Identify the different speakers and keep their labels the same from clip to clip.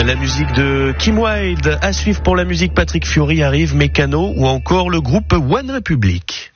Speaker 1: La musique de Kim Wilde. À suivre pour la musique, Patrick Fiori arrive, Mécano ou encore le groupe One Republic.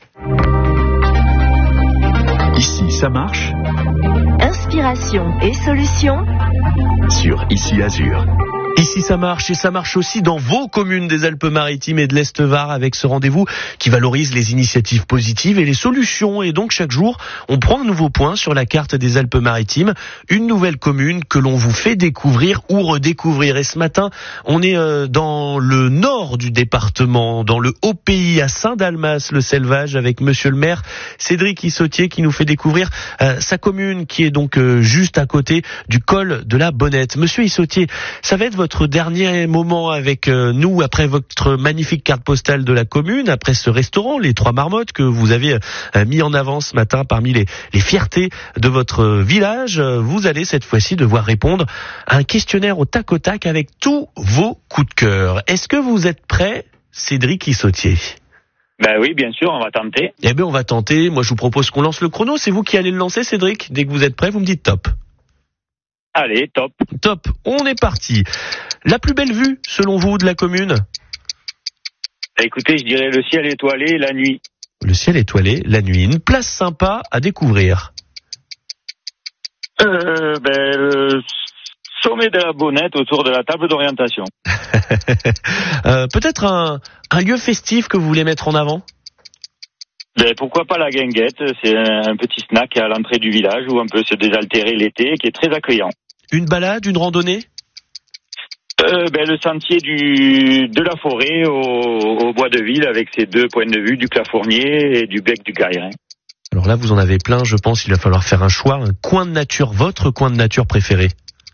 Speaker 2: Ici, ça marche.
Speaker 3: Inspiration et solutions
Speaker 2: Sur Ici Azur.
Speaker 1: Ici ça marche et ça marche aussi dans vos communes des Alpes-Maritimes et de l'Est-Var avec ce rendez-vous qui valorise les initiatives positives et les solutions. Et donc chaque jour, on prend un nouveau point sur la carte des Alpes-Maritimes, une nouvelle commune que l'on vous fait découvrir ou redécouvrir. Et ce matin, on est dans le nord du département, dans le Haut-Pays, à Saint-Dalmas-le-Selvage, avec monsieur le maire Cédric Issautier qui nous fait découvrir sa commune qui est donc juste à côté du col de la Bonnette. Monsieur Issautier, ça va être votre dernier moment avec nous après votre magnifique carte postale de la commune, après ce restaurant, les 3 marmottes que vous avez mis en avant ce matin parmi les fiertés de votre village. Vous allez cette fois-ci devoir répondre à un questionnaire au tac avec tous vos coups de cœur. Est-ce que vous êtes prêt, Cédric Issautier ?
Speaker 4: Ben oui, bien sûr, on va tenter.
Speaker 1: Eh bien, on va tenter. Moi, je vous propose qu'on lance le chrono. C'est vous qui allez le lancer, Cédric. Dès que vous êtes prêt, vous me dites top.
Speaker 4: Allez, top.
Speaker 1: Top, on est parti. La plus belle vue, selon vous, de la commune ?
Speaker 4: Écoutez, je dirais le ciel étoilé la nuit.
Speaker 1: Le ciel étoilé, la nuit. Une place sympa à découvrir.
Speaker 4: Le sommet de la Bonnette autour de la table d'orientation.
Speaker 1: Peut-être un lieu festif que vous voulez mettre en avant ?
Speaker 4: Ben, pourquoi pas la guinguette, c'est un petit snack à l'entrée du village où on peut se désaltérer l'été, qui est très accueillant.
Speaker 1: Une balade, une randonnée ?
Speaker 4: Le sentier de la forêt au bois de ville avec ses 2 points de vue, du Clafournier et du bec du Gaillerin.
Speaker 1: Alors là, vous en avez plein, je pense qu'il va falloir faire un choix. Un coin de nature, votre coin de nature préféré ?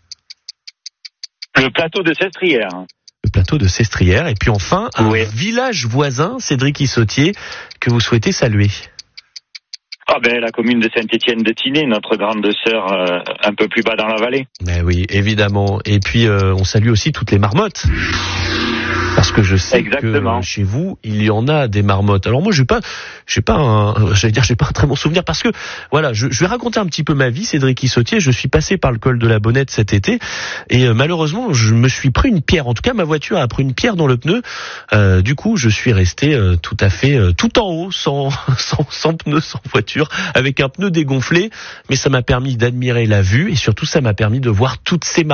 Speaker 4: Le plateau de Sestrières.
Speaker 1: Le plateau de Sestrières. Et puis enfin, un village voisin, Cédric Issautier, que vous souhaitez saluer.
Speaker 4: La commune de Saint-Étienne-de-Tinée, notre grande sœur, un peu plus bas dans la vallée.
Speaker 1: Mais oui, évidemment. Et puis, on salue aussi toutes les marmottes. Parce que je sais que chez vous, il y en a des marmottes. Alors moi, j'ai pas un très bon souvenir parce que, voilà, je vais raconter un petit peu ma vie, Cédric Issautier. Je suis passé par le col de la Bonnette cet été et malheureusement, je me suis pris une pierre. En tout cas, ma voiture a pris une pierre dans le pneu. Du coup, je suis resté tout à fait tout en haut, sans pneu, sans voiture, avec un pneu dégonflé. Mais ça m'a permis d'admirer la vue et surtout, ça m'a permis de voir toutes ces